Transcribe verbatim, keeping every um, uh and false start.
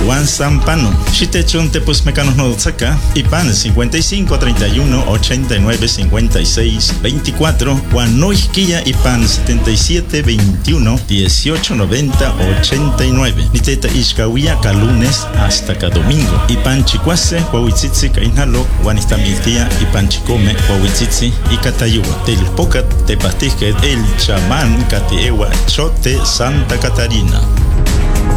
Juan Zampano. Xitechon tepos mecanos no saca. Ipan cincuenta y cinco, treinta y uno, ochenta y nueve, cincuenta y seis, veinticuatro. Juan Noisquilla Ipan setenta y siete, veintiuno, dieciocho, noventa, ochenta y nueve. Niteta Ixcahuía ca lunes hasta ca domingo. Ipan chicuase, Huahuitzitzi ca inhalo, Juan istamiltia, Ipan chicome, Huahuitzitzi y catayua. Tel pocat te pastisque el chamán catiewa chote Santa Catarina.